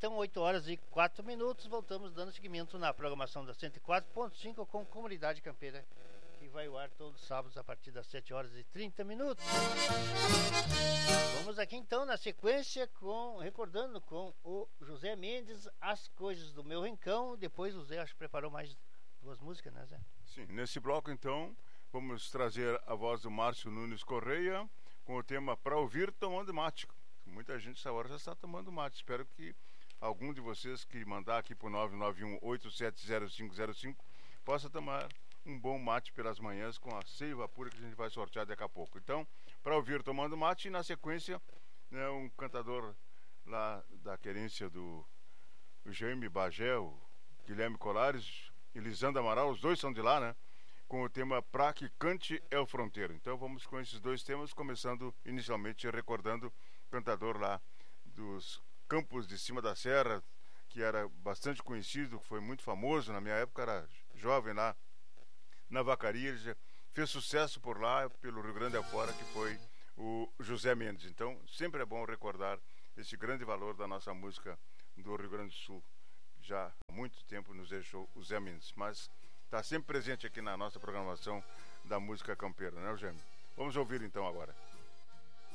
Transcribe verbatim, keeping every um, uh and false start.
então, oito horas e quatro minutos. Voltamos dando seguimento na programação da cento e quatro ponto cinco com Comunidade Campeira, que vai ao ar todos os sábados a partir das sete horas e trinta minutos. Vamos aqui então na sequência, com recordando com o José Mendes, As Coisas do Meu Rincão. Depois o Zé, acho que preparou mais duas músicas, né, Zé? Sim, nesse bloco então vamos trazer a voz do Márcio Nunes Correia com o tema Pra Ouvir Tomando Mate. Muita gente essa hora já está tomando mate. Espero que algum de vocês que mandar aqui para o nove nove um oito sete zero cinco zero cinco possa tomar um bom mate pelas manhãs com a seiva pura que a gente vai sortear daqui a pouco. Então, para ouvir tomando mate, e na sequência, né, um cantador lá da querência do Jaime Bagé, o Guilherme Colares e Lisandro Amaral, os dois são de lá, né? Com o tema Pra Que Cante é o Fronteiro. Então vamos com esses dois temas, começando inicialmente recordando o cantador lá dos Campos de Cima da Serra, que era bastante conhecido, foi muito famoso, na minha época era jovem lá na Vacaria, ele já fez sucesso por lá, pelo Rio Grande afora, que foi o José Mendes. Então sempre é bom recordar esse grande valor da nossa música do Rio Grande do Sul. Já há muito tempo nos deixou o Zé Mendes, mas está sempre presente aqui na nossa programação da música campeira, né, Eugênio? Vamos ouvir então agora.